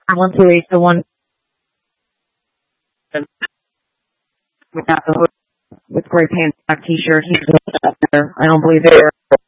128, the one without the hood with gray pants, black t-shirt. He's up there. I don't believe there.